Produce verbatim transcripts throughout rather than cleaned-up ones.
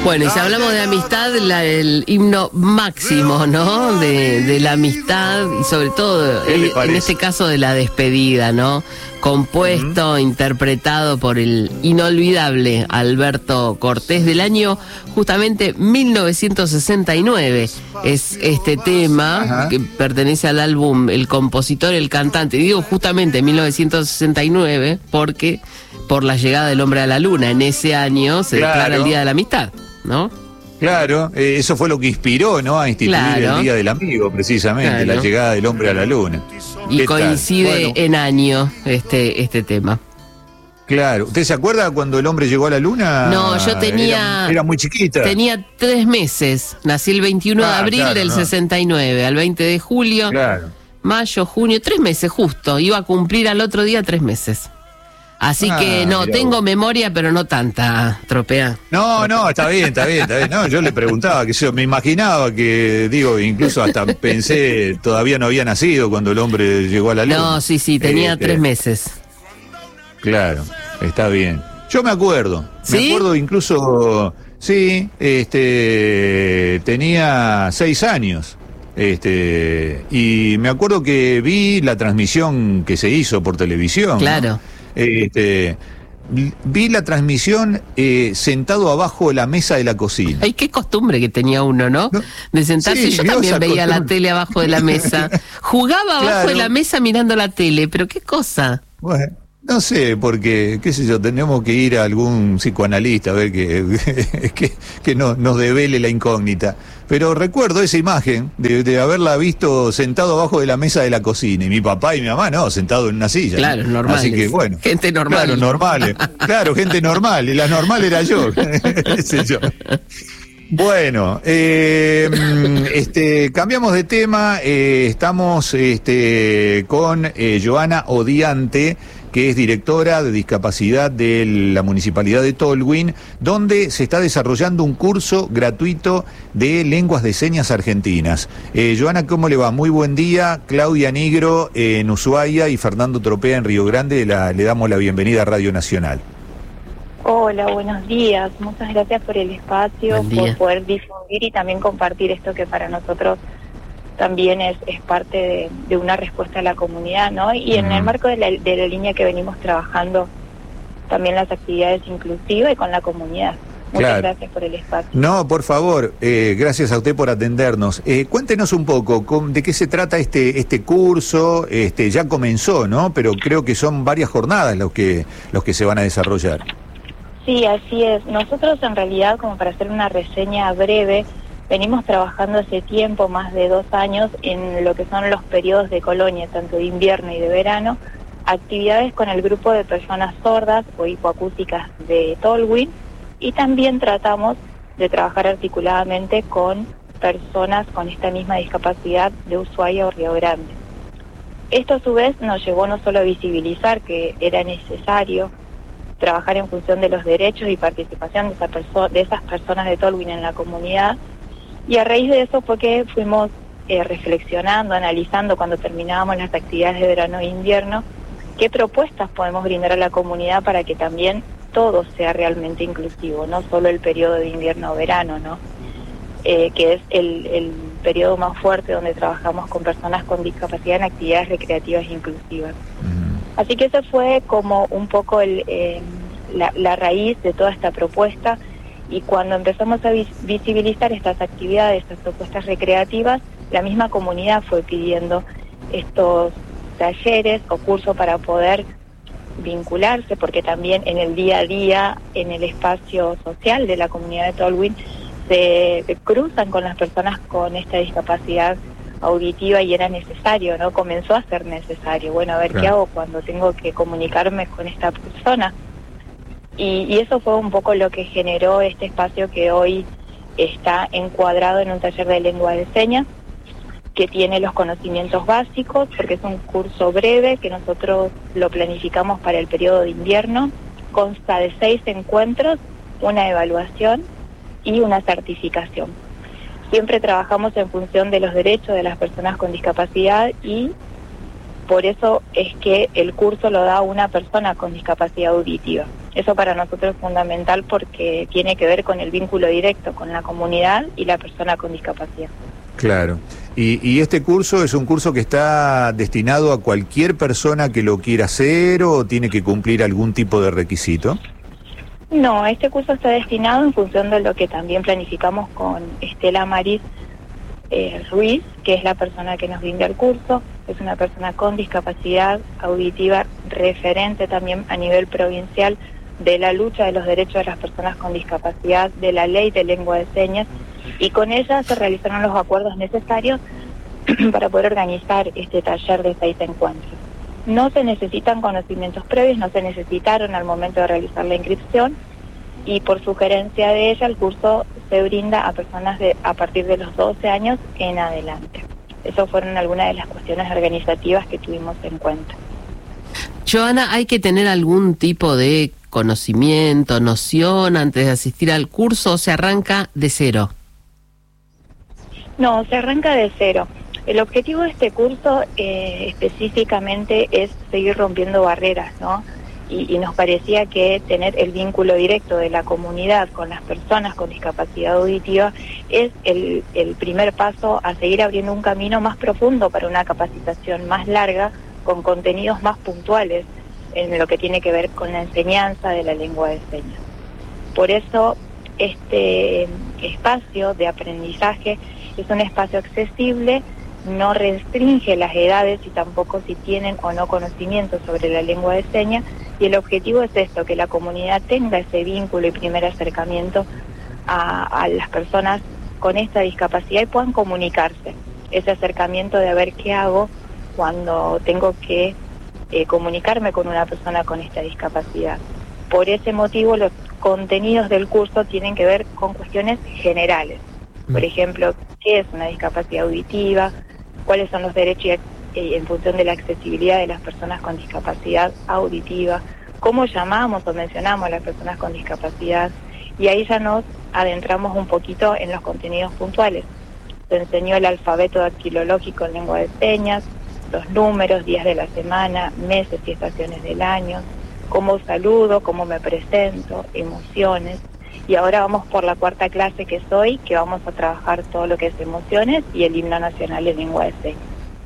Bueno, y si hablamos de amistad, la, el himno máximo, ¿no? De, de la amistad y sobre todo, en, en este caso, de la despedida, ¿no? Compuesto, uh-huh. interpretado por el inolvidable Alberto Cortés, del año justamente mil novecientos sesenta y nueve. Es este tema uh-huh. que pertenece al álbum El compositor, el cantante. Digo justamente mil novecientos sesenta y nueve porque por la llegada del hombre a la luna. En ese año se claro. declara el Día de la Amistad, ¿no? Claro, eh, eso fue lo que inspiró, ¿no? A instituir claro. el Día del Amigo, precisamente, claro. la llegada del hombre a la luna. Y coincide bueno. en año este, este tema. Claro. ¿Usted se acuerda cuando el hombre llegó a la luna? No, yo tenía... Era, era muy chiquita. Tenía tres meses. Nací el veintiuno ah, de abril claro, del no. sesenta y nueve, al veinte de julio, claro. mayo, junio, tres meses justo. Iba a cumplir al otro día tres meses. Así ah, que no, tengo vos. memoria, pero no tanta, Tropea. No, no, está bien, está bien, está bien. No, yo le preguntaba, que yo me imaginaba que, digo, incluso hasta pensé, todavía no había nacido cuando el hombre llegó a la luna. No, sí, sí, tenía este, tres meses. Claro, está bien. Yo me acuerdo, ¿Sí? me acuerdo incluso, sí, este, tenía seis años. Este, y me acuerdo que vi la transmisión que se hizo por televisión. Claro. ¿no? Este, vi la transmisión eh, sentado abajo de la mesa de la cocina. Ay, qué costumbre que tenía uno, ¿no? ¿no? De sentarse. Sí, yo también veía costumbre. La tele abajo de la mesa. Jugaba abajo claro. de la mesa mirando la tele, pero qué cosa. Bueno, no sé, porque, qué sé yo, tenemos que ir a algún psicoanalista a ver que, que, que no, nos devele la incógnita. Pero recuerdo esa imagen de, de haberla visto sentado abajo de la mesa de la cocina. Y mi papá y mi mamá, no, sentado en una silla. Claro, ¿no? normal. Así que, bueno. Gente normal. Claro, normal. Claro, gente normal. Y la normal era yo. Ese yo. Bueno, eh, este, cambiamos de tema. Eh, estamos este, con eh, Joana Odiante, que es directora de discapacidad de la Municipalidad de Tolwyn, donde se está desarrollando un curso gratuito de lenguas de señas argentinas. Eh, Joana, ¿cómo le va? Muy buen día. Claudia Nigro eh, en Ushuaia y Fernando Tropea en Río Grande. La, le damos la bienvenida a Radio Nacional. Hola, buenos días. Muchas gracias por el espacio, por poder difundir y también compartir esto que para nosotros también es, es parte de, de una respuesta a la comunidad, ¿no? Y en el marco de la, de la línea que venimos trabajando también las actividades inclusivas y con la comunidad. Muchas claro. gracias por el espacio. No, por favor, eh, gracias a usted por atendernos. Eh, cuéntenos un poco con, de qué se trata este este curso. Este ya comenzó, ¿no? Pero creo que son varias jornadas los que los que se van a desarrollar. Sí, así es. Nosotros en realidad, como para hacer una reseña breve, venimos trabajando hace tiempo, más de dos años, en lo que son los periodos de colonia, tanto de invierno y de verano, actividades con el grupo de personas sordas o hipoacústicas de Tolwyn, y también tratamos de trabajar articuladamente con personas con esta misma discapacidad de Ushuaia o Río Grande. Esto a su vez nos llevó no solo a visibilizar que era necesario trabajar en función de los derechos y participación de, esa perso- de esas personas de Tolwyn en la comunidad, y a raíz de eso fue que fuimos eh, reflexionando, analizando cuando terminábamos las actividades de verano e invierno, qué propuestas podemos brindar a la comunidad para que también todo sea realmente inclusivo, no solo el periodo de invierno o verano, ¿no? Eh, que es el, el periodo más fuerte donde trabajamos con personas con discapacidad en actividades recreativas e inclusivas. Uh-huh. Así que ese fue como un poco el, eh, la, la raíz de toda esta propuesta. Y cuando empezamos a vis- visibilizar estas actividades, estas propuestas recreativas, la misma comunidad fue pidiendo estos talleres o cursos para poder vincularse, porque también en el día a día, en el espacio social de la comunidad de Tolwyn, se, se cruzan con las personas con esta discapacidad auditiva y era necesario, ¿no? Comenzó a ser necesario. Bueno, a ver, claro. ¿qué hago cuando tengo que comunicarme con esta persona? Y, y eso fue un poco lo que generó este espacio que hoy está encuadrado en un taller de lengua de señas, que tiene los conocimientos básicos, porque es un curso breve que nosotros lo planificamos para el periodo de invierno. Consta de seis encuentros, una evaluación y una certificación. Siempre trabajamos en función de los derechos de las personas con discapacidad y por eso es que el curso lo da una persona con discapacidad auditiva. Eso para nosotros es fundamental porque tiene que ver con el vínculo directo con la comunidad y la persona con discapacidad. Claro. Y, y este curso es un curso que está destinado a cualquier persona que lo quiera hacer o tiene que cumplir algún tipo de requisito. No, este curso está destinado en función de lo que también planificamos con Estela Maris eh, Ruiz, que es la persona que nos brinda el curso. Es una persona con discapacidad auditiva, referente también a nivel provincial de la lucha de los derechos de las personas con discapacidad, de la ley de lengua de señas, y con ella se realizaron los acuerdos necesarios para poder organizar este taller de seis encuentros. No se necesitan conocimientos previos, no se necesitaron al momento de realizar la inscripción, y por sugerencia de ella el curso se brinda a personas de a partir de los doce años en adelante. Esas fueron algunas de las cuestiones organizativas que tuvimos en cuenta. Joana, ¿hay que tener algún tipo de conocimiento, noción antes de asistir al curso o se arranca de cero? No, se arranca de cero. El objetivo de este curso eh, específicamente es seguir rompiendo barreras, ¿no? Y, y nos parecía que tener el vínculo directo de la comunidad con las personas con discapacidad auditiva es el, el primer paso a seguir abriendo un camino más profundo para una capacitación más larga, con contenidos más puntuales en lo que tiene que ver con la enseñanza de la lengua de señas. Por eso este espacio de aprendizaje es un espacio accesible, no restringe las edades y tampoco si tienen o no conocimiento sobre la lengua de señas, y el objetivo es esto, que la comunidad tenga ese vínculo y primer acercamiento a, a las personas con esta discapacidad y puedan comunicarse, ese acercamiento de ver qué hago cuando tengo que eh, comunicarme con una persona con esta discapacidad. Por ese motivo los contenidos del curso tienen que ver con cuestiones generales. Por ejemplo, ¿qué es una discapacidad auditiva? ¿Cuáles son los derechos eh, en función de la accesibilidad de las personas con discapacidad auditiva? ¿Cómo llamamos o mencionamos a las personas con discapacidad? Y ahí ya nos adentramos un poquito en los contenidos puntuales. Se enseñó el alfabeto dactilológico en lengua de señas, los números, días de la semana, meses y estaciones del año, cómo saludo, cómo me presento, emociones. Y ahora vamos por la cuarta clase que es hoy, que vamos a trabajar todo lo que es emociones y el himno nacional en lengua de señas.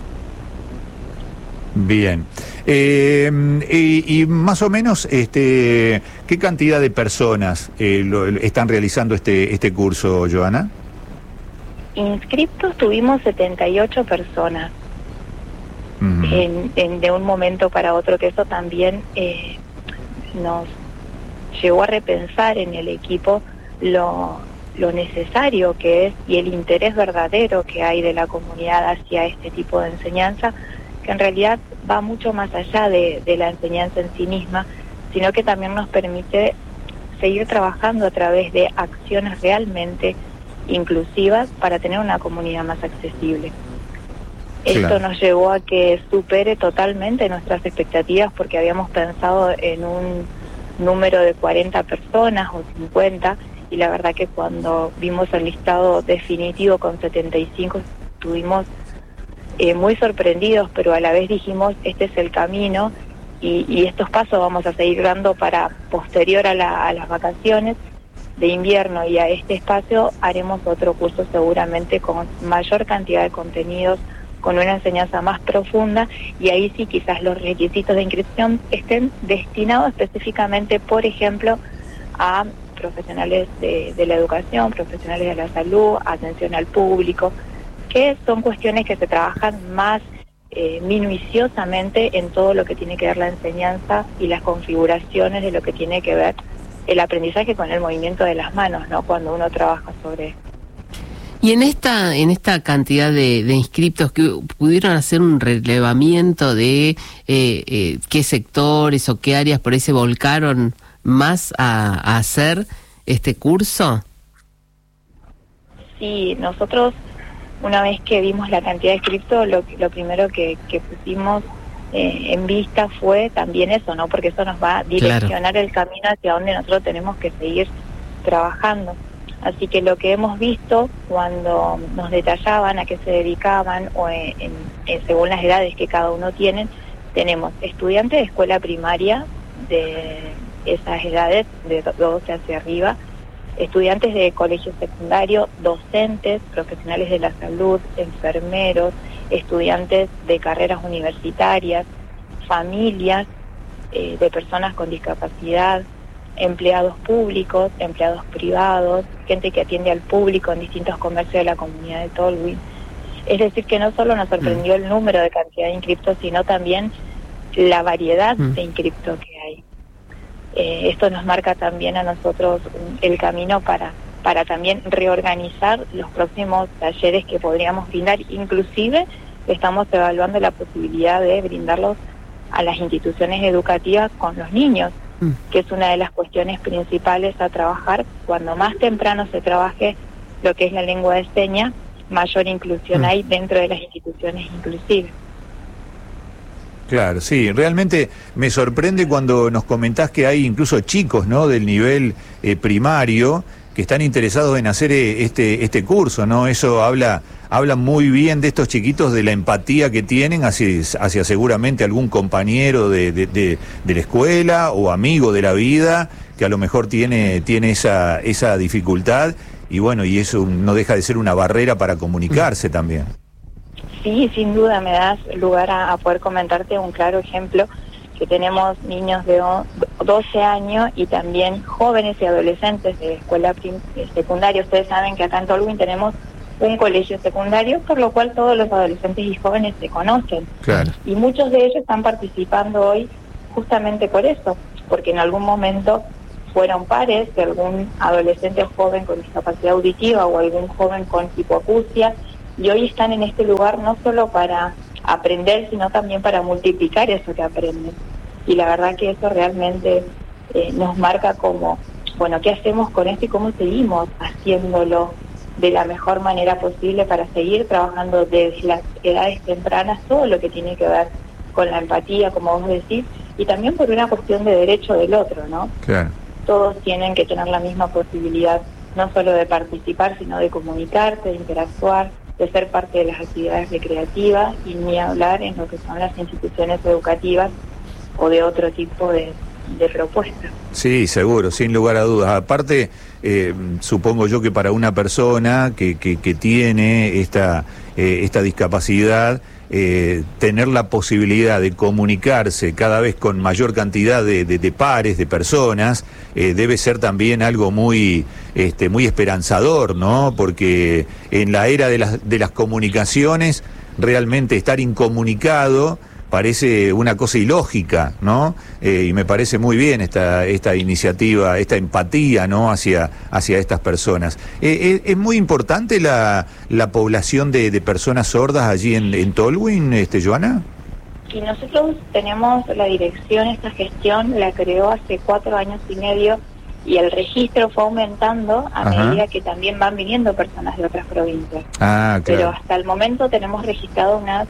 Bien. Eh, y, y más o menos, este, ¿qué cantidad de personas eh, lo, están realizando este, este curso, Joana? Inscriptos tuvimos setenta y ocho personas. Uh-huh. en, en, de un momento para otro, que eso también eh, nos llegó a repensar en el equipo lo, lo necesario que es y el interés verdadero que hay de la comunidad hacia este tipo de enseñanza, que en realidad va mucho más allá de, de la enseñanza en sí misma, sino que también nos permite seguir trabajando a través de acciones realmente inclusivas para tener una comunidad más accesible. Esto claro. nos llevó a que supere totalmente nuestras expectativas, porque habíamos pensado en un número de cuarenta personas o cincuenta, y la verdad que cuando vimos el listado definitivo con setenta y cinco estuvimos eh, muy sorprendidos, pero a la vez dijimos, este es el camino y, y estos pasos vamos a seguir dando para posterior a, la, a las vacaciones de invierno, y a este espacio haremos otro curso seguramente con mayor cantidad de contenidos, con una enseñanza más profunda, y ahí sí quizás los requisitos de inscripción estén destinados específicamente, por ejemplo, a profesionales de, de la educación, profesionales de la salud, atención al público, que son cuestiones que se trabajan más eh, minuciosamente en todo lo que tiene que ver la enseñanza y las configuraciones de lo que tiene que ver el aprendizaje con el movimiento de las manos, ¿no? Cuando uno trabaja sobre esto. Y en esta en esta cantidad de, de inscriptos, que pudieron hacer un relevamiento de eh, eh, qué sectores o qué áreas por ahí se volcaron más a, a hacer este curso. Sí, nosotros una vez que vimos la cantidad de inscriptos, lo, lo primero que, que pusimos eh, en vista fue también eso, ¿no? Porque eso nos va a direccionar claro. el camino hacia donde nosotros tenemos que seguir trabajando. Así que lo que hemos visto cuando nos detallaban a qué se dedicaban o en, en, en, según las edades que cada uno tiene, tenemos estudiantes de escuela primaria de esas edades, de doce hacia arriba, estudiantes de colegio secundario, docentes, profesionales de la salud, enfermeros, estudiantes de carreras universitarias, familias eh, de personas con discapacidad, empleados públicos, empleados privados, gente que atiende al público en distintos comercios de la comunidad de Tolwyn. Es decir, que no solo nos sorprendió el número de cantidad de inscriptos, sino también la variedad de inscriptos que hay. Eh, esto nos marca también a nosotros el camino para, para también reorganizar los próximos talleres que podríamos brindar. Inclusive estamos evaluando la posibilidad de brindarlos a las instituciones educativas con los niños, que es una de las cuestiones principales a trabajar. Cuando más temprano se trabaje lo que es la lengua de señas, mayor inclusión hay dentro de las instituciones inclusivas. Claro, sí, realmente me sorprende cuando nos comentás que hay incluso chicos, ¿no?, del nivel eh, primario que están interesados en hacer eh, este este curso, ¿no? Eso habla habla muy bien de estos chiquitos, de la empatía que tienen hacia, hacia seguramente algún compañero de, de, de, de la escuela o amigo de la vida que a lo mejor tiene tiene esa esa dificultad, y bueno, y eso no deja de ser una barrera para comunicarse también. Sí, sin duda me das lugar a, a poder comentarte un claro ejemplo, que tenemos niños de doce años y también jóvenes y adolescentes de escuela secundaria. Ustedes saben que acá en Tolwyn tenemos un colegio secundario, por lo cual todos los adolescentes y jóvenes se conocen. Claro. Y muchos de ellos están participando hoy justamente por eso, porque en algún momento fueron pares de algún adolescente o joven con discapacidad auditiva o algún joven con hipoacusia, y hoy están en este lugar no solo para aprender, sino también para multiplicar eso que aprenden. Y la verdad que eso realmente eh, nos marca como, bueno, ¿qué hacemos con esto y cómo seguimos haciéndolo de la mejor manera posible para seguir trabajando desde las edades tempranas todo lo que tiene que ver con la empatía, como vos decís, y también por una cuestión de derecho del otro, ¿no? Claro. Todos tienen que tener la misma posibilidad, no solo de participar, sino de comunicarse, de interactuar, de ser parte de las actividades recreativas, y ni hablar en lo que son las instituciones educativas o de otro tipo de, de propuestas. Sí, seguro, sin lugar a dudas. Aparte, eh, supongo yo que para una persona que, que, que tiene esta, eh, esta discapacidad, eh, tener la posibilidad de comunicarse cada vez con mayor cantidad de, de, de pares, de personas, eh, debe ser también algo muy, este, muy esperanzador, ¿no? Porque en la era de las, de las comunicaciones, realmente estar incomunicado parece una cosa ilógica, ¿no? Eh, y me parece muy bien esta esta iniciativa, esta empatía, ¿no?, hacia hacia estas personas. Eh, eh, ¿Es muy importante la, la población de, de personas sordas allí en, en Tolwyn, este, Joana? Y nosotros tenemos la dirección, esta gestión la creó hace cuatro años y medio, y el registro fue aumentando a Ajá. medida que también van viniendo personas de otras provincias. Ah, claro. Pero hasta el momento tenemos registrado unas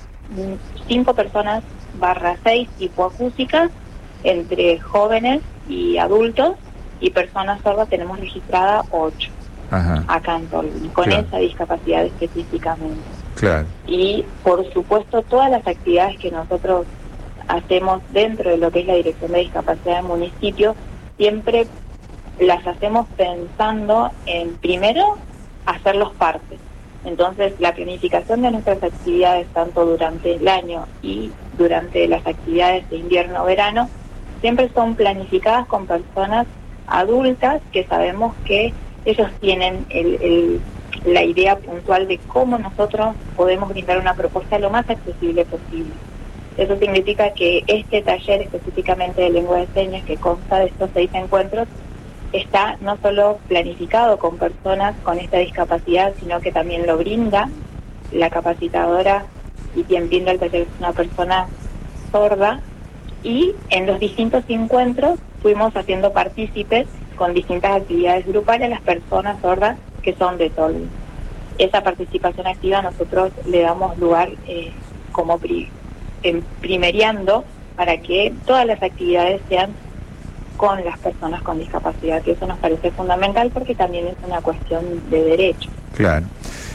cinco personas barra seis hipoacúsicas entre jóvenes y adultos, y personas sordas tenemos registrada ocho. Ajá. Acá en Tolwyn, con claro. esa discapacidad específicamente. Claro. Y por supuesto todas las actividades que nosotros hacemos dentro de lo que es la Dirección de Discapacidad del municipio, siempre las hacemos pensando en, primero, hacerlos parte. Entonces, la planificación de nuestras actividades, tanto durante el año y durante las actividades de invierno-verano, siempre son planificadas con personas adultas que sabemos que ellos tienen el, el, la idea puntual de cómo nosotros podemos brindar una propuesta lo más accesible posible. Eso significa que este taller específicamente de lengua de señas, que consta de estos seis encuentros, está no solo planificado con personas con esta discapacidad, sino que también lo brinda la capacitadora, y quien brinda el taller es una persona sorda, y en los distintos encuentros fuimos haciendo partícipes con distintas actividades grupales a las personas sordas que son de Tolwyn. Esa participación activa nosotros le damos lugar eh, como pri en primeriando para que todas las actividades sean con las personas con discapacidad, que eso nos parece fundamental porque también es una cuestión de derecho. Claro.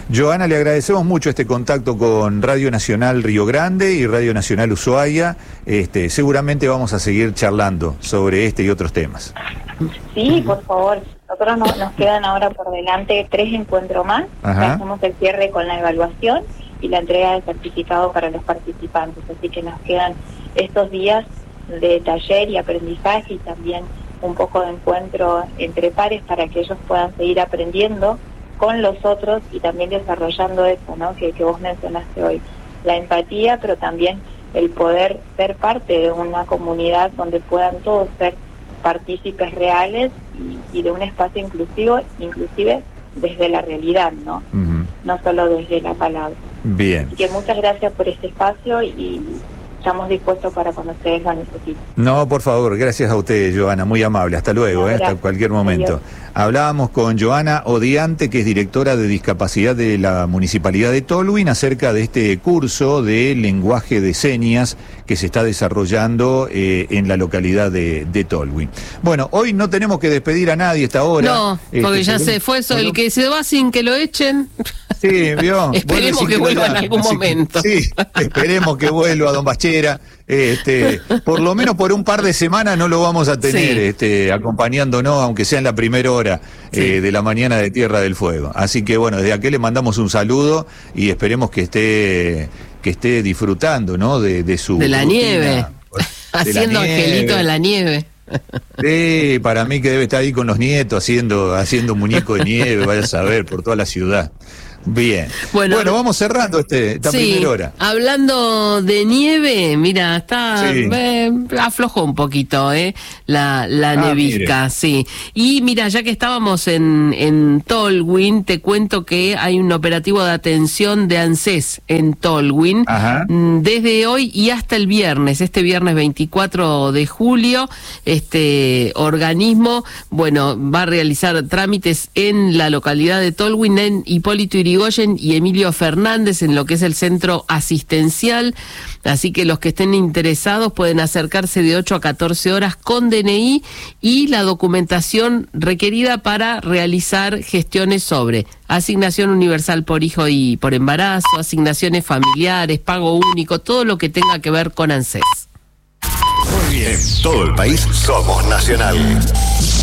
Joana, le agradecemos mucho este contacto con Radio Nacional Río Grande y Radio Nacional Ushuaia. Este, seguramente vamos a seguir charlando sobre este y otros temas. Sí, por favor. Nosotros nos, nos quedan ahora por delante tres encuentros más. Ajá. Hacemos el cierre con la evaluación y la entrega de certificado para los participantes. Así que nos quedan estos días de taller y aprendizaje y también un poco de encuentro entre pares para que ellos puedan seguir aprendiendo con los otros y también desarrollando eso, ¿no? Que, que vos mencionaste hoy, la empatía, pero también el poder ser parte de una comunidad donde puedan todos ser partícipes reales y, y de un espacio inclusivo, inclusive desde la realidad, ¿no? Uh-huh. No solo desde la palabra. Bien. Así que muchas gracias por este espacio y estamos dispuestos para cuando ustedes lo necesiten. No, por favor, gracias a usted, Joana, muy amable. Hasta luego, eh, hasta cualquier momento. Adiós. Hablábamos con Joana Odiante, que es directora de discapacidad de la Municipalidad de Tolwyn, acerca de este curso de lenguaje de señas que se está desarrollando eh, en la localidad de, de Tolwyn. Bueno, hoy no tenemos que despedir a nadie a esta hora. No, porque este, ya se fue eso, el que se va sin que lo echen. Sí, vio. Esperemos que vuelva en algún Así momento. Que, sí, esperemos que vuelva don Bachera. Este, por lo menos por un par de semanas no lo vamos a tener sí. este, acompañándonos, aunque sea en la primera hora sí. eh, de la mañana de Tierra del Fuego. Así que bueno, desde aquí le mandamos un saludo y esperemos que esté que esté disfrutando, ¿no? De, de su de la rutina, nieve, de haciendo la nieve. Angelito en la nieve. Sí, para mí que debe estar ahí con los nietos haciendo haciendo muñeco de nieve, vaya a saber, por toda la ciudad. Bien. Bueno, bueno, vamos cerrando este, esta sí, primera hora. Hablando de nieve, mira, está sí. eh, aflojó un poquito eh, la, la ah, nevisca, mire. sí. Y mira, ya que estábamos en, en Tolwyn, te cuento que hay un operativo de atención de ANSES en Tolwyn. Ajá. Desde hoy y hasta el viernes, este viernes veinticuatro de julio, este organismo, bueno, va a realizar trámites en la localidad de Tolwyn, en Hipólito Yrigoyen y Emilio Fernández, en lo que es el centro asistencial, así que los que estén interesados pueden acercarse de ocho a catorce horas con D N I y la documentación requerida para realizar gestiones sobre asignación universal por hijo y por embarazo, asignaciones familiares, pago único, todo lo que tenga que ver con ANSES. Muy bien, en todo el país somos Nacional.